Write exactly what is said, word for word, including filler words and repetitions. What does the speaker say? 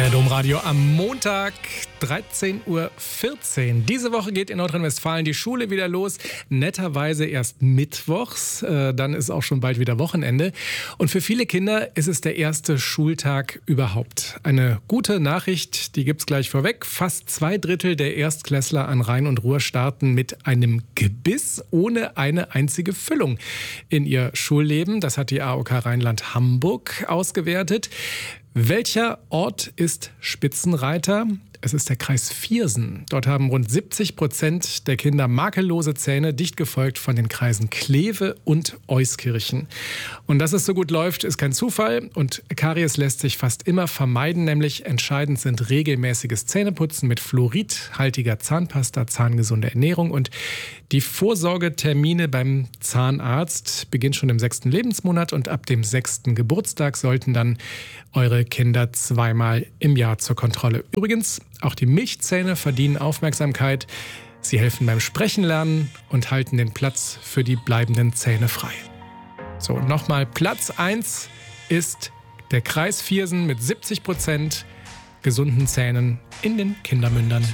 Der Domradio am Montag, dreizehn Uhr vierzehn. Diese Woche geht in Nordrhein-Westfalen die Schule wieder los. Netterweise erst mittwochs. Äh, dann ist auch schon bald wieder Wochenende. Und für viele Kinder ist es der erste Schultag überhaupt. Eine gute Nachricht, die gibt's gleich vorweg. Fast zwei Drittel der Erstklässler an Rhein und Ruhr starten mit einem Gebiss ohne eine einzige Füllung in ihr Schulleben. Das hat die A O K Rheinland-Hamburg ausgewertet. Welcher Ort ist Spitzenreiter? Es ist der Kreis Viersen. Dort haben rund siebzig Prozent der Kinder makellose Zähne, dicht gefolgt von den Kreisen Kleve und Euskirchen. Und dass es so gut läuft, ist kein Zufall. Und Karies lässt sich fast immer vermeiden, nämlich entscheidend sind regelmäßiges Zähneputzen mit fluoridhaltiger Zahnpasta, zahngesunde Ernährung und die Vorsorgetermine beim Zahnarzt beginnt schon im sechsten Lebensmonat und ab dem sechsten Geburtstag sollten dann eure Kinder zweimal im Jahr zur Kontrolle. Übrigens, auch die Milchzähne verdienen Aufmerksamkeit. Sie helfen beim Sprechen lernen und halten den Platz für die bleibenden Zähne frei. So, nochmal Platz eins ist der Kreis Viersen mit siebzig Prozent gesunden Zähnen in den Kindermündern.